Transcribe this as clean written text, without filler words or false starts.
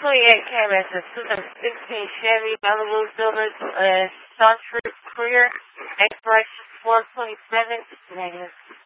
28 cameras, a 2016 Chevy Malibu Silver, Sunroof Courier, expiration 4/27, negative.